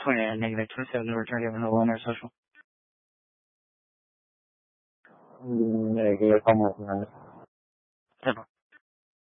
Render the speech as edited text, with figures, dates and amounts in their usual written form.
negative 27 to return given the loan or social. Negative, almost. 10